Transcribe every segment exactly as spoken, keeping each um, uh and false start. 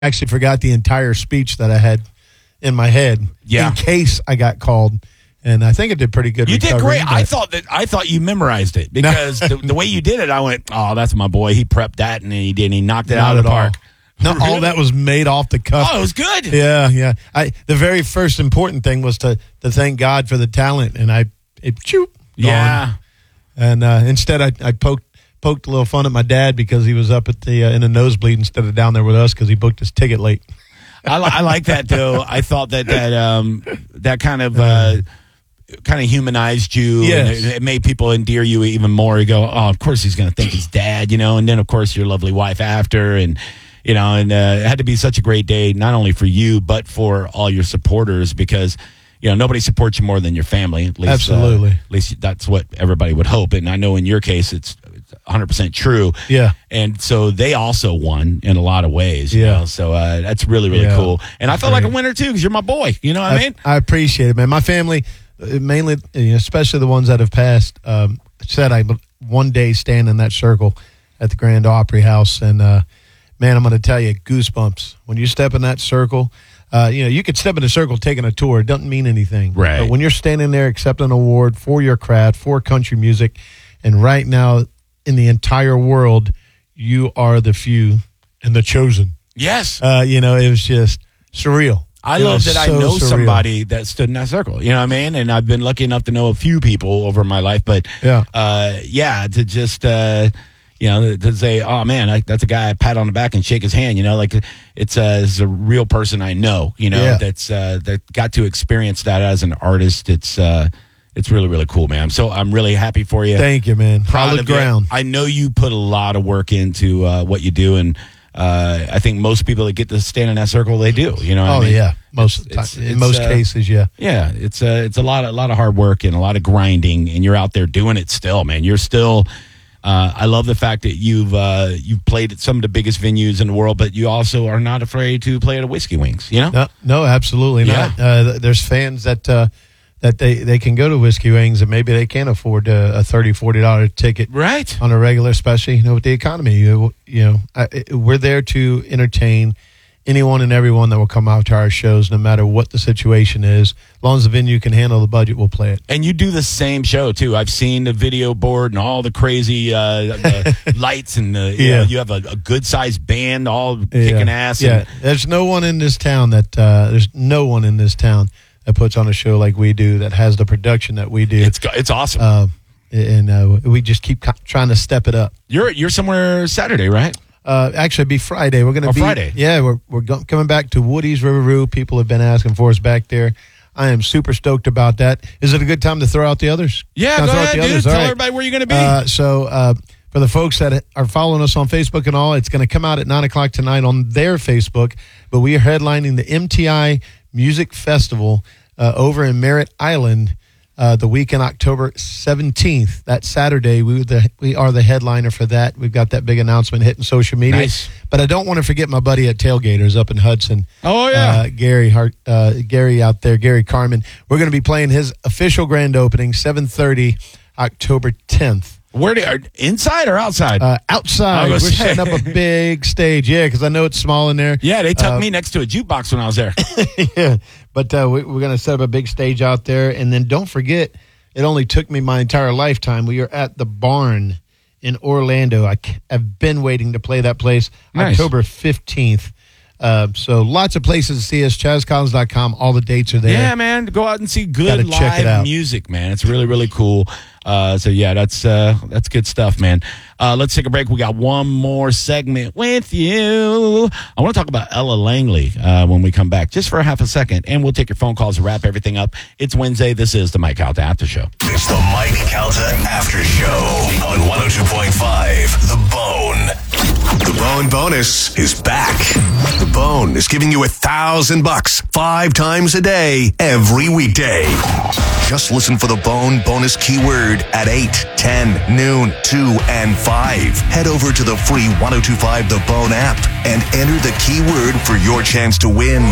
actually forgot the entire speech that I had in my head yeah. in case I got called. And I think it did pretty good. You did great. But I thought that I thought you memorized it because the, the way you did it, I went, "Oh, that's my boy. He prepped that and he did. And he knocked it Not out of the at all. park." No, Really? all that was made off the cuff. Oh, it was good. Yeah, yeah. I the very first important thing was to to thank God for the talent, and I it choop. Yeah. And uh, instead, I I poked poked a little fun at my dad because he was up at the uh, in the nosebleed instead of down there with us because he booked his ticket late. I, li- I like that though. I thought that that um that kind of. Uh, kind of humanized you. Yes. And it, it made people endear you even more. You go, oh, of course he's going to think he's dad, you know, and then of course your lovely wife after, and you know, and uh, it had to be such a great day, not only for you but for all your supporters, because you know nobody supports you more than your family. At least, absolutely. Uh, at least that's what everybody would hope, and I know in your case it's one hundred percent true. Yeah. And so they also won in a lot of ways. You Yeah. know? So uh, that's really really Yeah. cool, and I felt Great. like a winner too because you're my boy. You know what I, I mean? I appreciate it, man. My family. Mainly, especially the ones that have passed, um, said I would one day stand in that circle at the Grand Opry House. And, uh, man, I'm going to tell you, goosebumps. When you step in that circle, uh, you know, you could step in a circle taking a tour. It doesn't mean anything. Right. But when you're standing there accepting an award for your craft, for country music, and right now in the entire world, you are the few and the chosen. Yes. Uh, you know, it was just surreal. I It love was that I so know surreal. somebody that stood in that circle. You know what I mean? And I've been lucky enough to know a few people over my life. But Yeah. uh, yeah, to just uh, you know to say, oh man, I, that's a guy I pat on the back and shake his hand. You know, like it's a, it's a real person I know. You know, Yeah. that's uh, that got to experience that as an artist. It's uh, it's really really cool, man. So I'm really happy for you. Thank you, man. Proud Solid of you. ground. I know you put a lot of work into uh, what you do, and uh, I think most people that get to stand in that circle, they do. You know? What Oh I mean? yeah, most of the time. It's- in it's, most uh, cases, yeah. Yeah, it's a it's a lot of, a lot of hard work and a lot of grinding, and you're out there doing it still, man. You're still. Uh, I love the fact that you've uh, you've played at some of the biggest venues in the world, but you also are not afraid to play at a Whiskey Wings. You know? No, no, absolutely Yeah. not. Uh, th- there's fans that uh, that they, they can go to Whiskey Wings and maybe they can't afford a, a thirty dollars, forty dollars ticket Right. on a regular, especially you know with the economy. You, you know, I, it- we're there to entertain anyone and everyone that will come out to our shows, no matter what the situation is. As long as the venue can handle the budget, we'll play it. And you do the same show too. I've seen the video board and all the crazy uh, the lights, and the, you Yeah. know, you have a, a good sized band all kicking yeah. ass. Yeah, And, there's no one in this town that uh, there's no one in this town that puts on a show like we do, that has the production that we do. it's go- it's awesome. Uh, and uh, we just keep co- trying to step it up. you're you're somewhere Saturday, right? Uh, actually, it'd be Friday. We're going to Oh, be Friday. Yeah, we're we're go- coming back to Woody's Riverview. People have been asking for us back there. I am super stoked about that. Is it a good time to throw out the others? Yeah, Can I go throw out ahead, the dude. others? Tell All right. everybody where you're going to be. Uh, so uh, for the folks that are following us on Facebook and all, it's going to come out at nine o'clock tonight on their Facebook. But we are headlining the M T I Music Festival uh, over in Merritt Island uh, the week in October seventeenth. That Saturday, we, were the, we are the headliner for that. We've got that big announcement hitting social media. Nice. But I don't want to forget my buddy at Tailgaters up in Hudson. Oh, yeah. Uh, Gary Hart, uh, Gary out there, Gary Carmen. We're going to be playing his official grand opening, seven thirty, October tenth. Where do are, inside or outside? Uh, I outside, we're was gonna setting say. up a big stage. Yeah, because I know it's small in there. yeah, they tucked uh, me next to a jukebox when I was there. yeah, but uh, we, we're going to set up a big stage out there. And then don't forget, it only took me my entire lifetime. We are at the Barn in Orlando. I, c- I've been waiting to play that place. Nice. October fifteenth. Uh, so lots of places to see us. Chaz Collins dot com. All the dates are there. Yeah, man, go out and see good Gotta check it live out. music, man. It's really, really cool. Uh, so yeah, that's uh, that's good stuff, man. Uh, let's take a break. We got one more segment with you. I want to talk about Ella Langley uh, when we come back, just for a half a second, and we'll take your phone calls to wrap everything up. It's Wednesday. This is the Mike Calta After Show. It's the Mike Calta After Show on one oh two point five The Bone. The Bone Bonus is back. The Bone is giving you a thousand bucks five times a day, every weekday. Just listen for the Bone Bonus keyword at eight, ten, noon, two, and five. Head over to the free one oh two five The Bone app and enter the keyword for your chance to win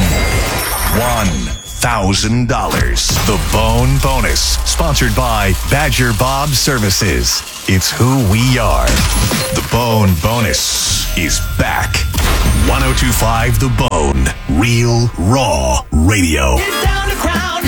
one thousand dollars. The Bone Bonus, sponsored by Badger Bob Services. It's who we are. The Bone Bonus is back. one oh two point five The Bone. Real, raw radio. Get down to Crown.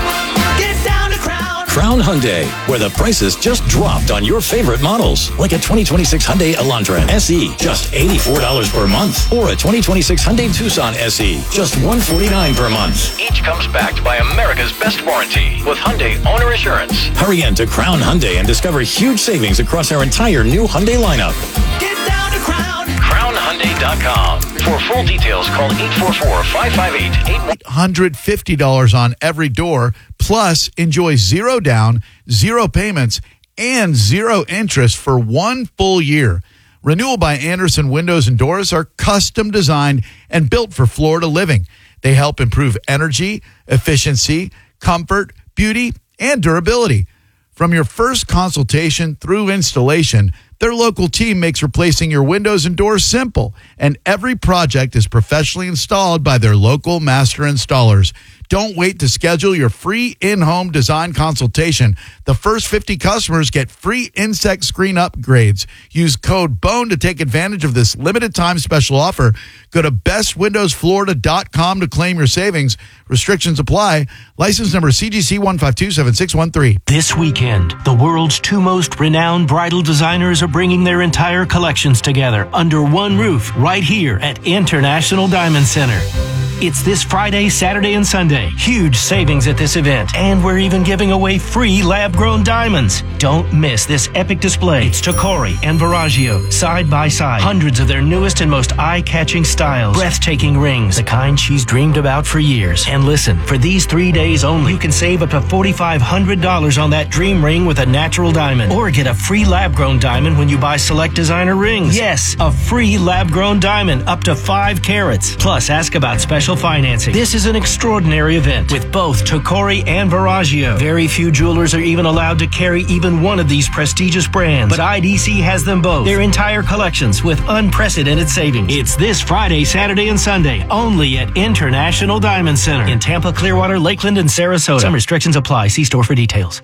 Get down to Crown. Crown Hyundai, where the prices just dropped on your favorite models. Like a twenty twenty-six Hyundai Elantra S E, just eighty-four dollars per month. Or a twenty twenty-six Hyundai Tucson S E, just one hundred forty-nine dollars per month. Each comes backed by America's best warranty with Hyundai Owner Assurance. Hurry in to Crown Hyundai and discover huge savings across our entire new Hyundai lineup. Get down to Crown. crown hyundai dot com. For full details, call eight four four, five five eight, eight one. eight hundred fifty dollars on every door, plus enjoy zero down, zero payments, and zero interest for one full year. Renewal by Anderson Windows and Doors are custom designed and built for Florida living. They help improve energy, efficiency, comfort, beauty, and durability. From your first consultation through installation, their local team makes replacing your windows and doors simple, and every project is professionally installed by their local master installers. Don't wait to schedule your free in-home design consultation. The first fifty customers get free insect screen upgrades. Use code BONE to take advantage of this limited time special offer. Go to best windows florida dot com to claim your savings. Restrictions apply. License number C G C one five two seven six one three. This weekend, the world's two most renowned bridal designers are bringing their entire collections together under one roof right here at International Diamond Center. It's this Friday, Saturday, and Sunday. Huge savings at this event. And we're even giving away free lab-grown diamonds. Don't miss this epic display. It's Tocori and Verragio, side by side. Hundreds of their newest and most eye-catching styles. Breathtaking rings, the kind she's dreamed about for years. And listen, for these three days only, you can save up to four thousand five hundred dollars on that dream ring with a natural diamond. Or get a free lab-grown diamond when you buy select designer rings. Yes, a free lab-grown diamond up to five carats. Plus, ask about special financing. This is an extraordinary event with both Tocori and Verragio. Very few jewelers are even allowed to carry even one of these prestigious brands, but I D C has them both. Their entire collections with unprecedented savings. It's this Friday, Saturday, and Sunday only at International Diamond Center in Tampa, Clearwater, Lakeland, and Sarasota. Some restrictions apply. See store for details.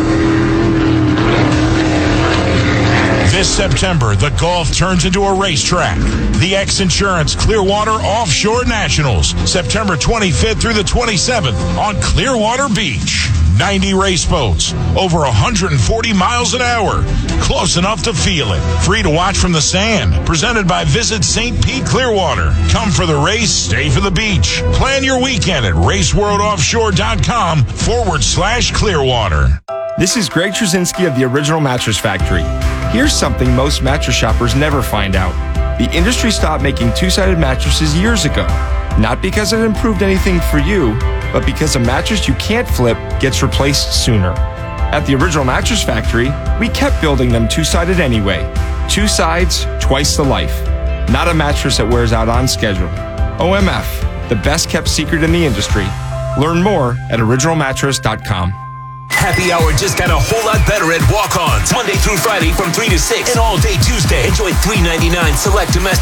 This September, the Gulf turns into a racetrack. The X Insurance Clearwater Offshore Nationals, September twenty-fifth through the twenty-seventh on Clearwater Beach. ninety race boats, over one hundred forty miles an hour. Close enough to feel it. Free to watch from the sand. Presented by Visit Saint Pete Clearwater. Come for the race, stay for the beach. Plan your weekend at raceworldoffshore.com forward slash Clearwater. This is Greg Trzynski of the Original Mattress Factory. Here's something most mattress shoppers never find out. The industry stopped making two-sided mattresses years ago. Not because it improved anything for you, but because a mattress you can't flip gets replaced sooner. At the Original Mattress Factory, we kept building them two-sided anyway. Two sides, twice the life. Not a mattress that wears out on schedule. O M F, the best kept secret in the industry. Learn more at original mattress dot com. Happy hour just got a whole lot better at Walk-Ons. Monday through Friday from three to six. And all day Tuesday. Enjoy three ninety-nine select domestic